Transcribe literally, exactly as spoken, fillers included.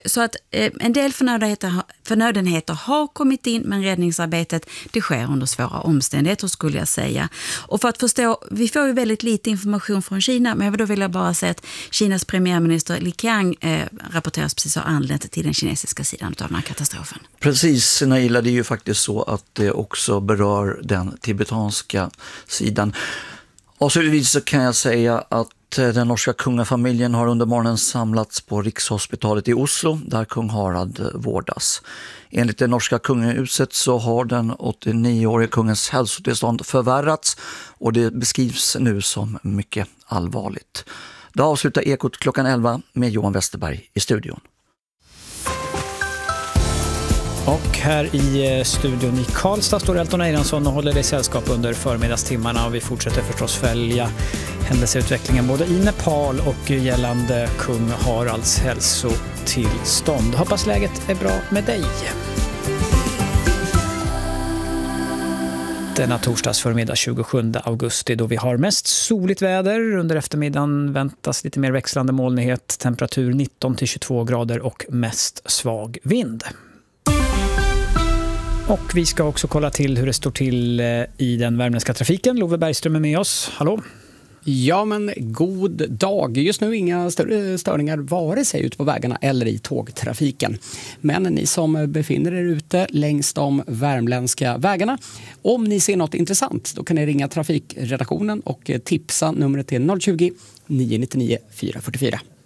Så att eh, en del förnödenheter, förnödenheter har kommit in, men räddningsarbetet det sker under svåra omständigheter skulle jag säga. Och för att förstå, vi får ju väldigt lite information från Kina, men då vill jag bara säga att Kinas premiärminister Li Qiang eh, rapporteras precis ha anlänt till den kinesiska sidan av den här katastrofen. Precis, Naila, det är ju faktiskt så att det också berör den tibetanska sidan. Och så kan jag säga att den norska kungafamiljen har under morgonen samlats på Rikshospitalet i Oslo där kung Harald vårdas. Enligt det norska kungahuset så har den åttionioårige kungens hälsotillstånd förvärrats och det beskrivs nu som mycket allvarligt. Då avslutar Ekot klockan elva med Johan Westerberg i studion. Och här i studion i Karlstad står Elton Eiransson och håller dig sällskap under förmiddagstimmarna, och vi fortsätter förstås följa händelseutvecklingen både i Nepal och gällande kung Haralds hälsotillstånd. Hoppas läget är bra med dig. Denna torsdags förmiddag tjugosjunde augusti då vi har mest soligt väder. Under eftermiddagen väntas lite mer växlande molnighet, temperatur nitton till tjugotvå grader och mest svag vind. Och vi ska också kolla till hur det står till i den värmländska trafiken. Love Bergström är med oss. Hallå? Ja, men god dag. Just nu inga större störningar vare sig ut på vägarna eller i tågtrafiken. Men ni som befinner er ute längs de värmländska vägarna, om ni ser något intressant, då kan ni ringa trafikredaktionen och tipsa. Numret är noll tjugo, nio nio nio, fyra fyra fyra.